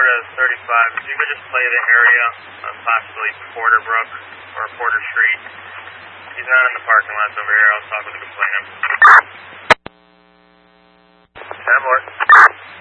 to 35. If you could just play the area of possibly Porter Brook or Porter Street. He's not in the parking lots over here. I'll talk with the complainant.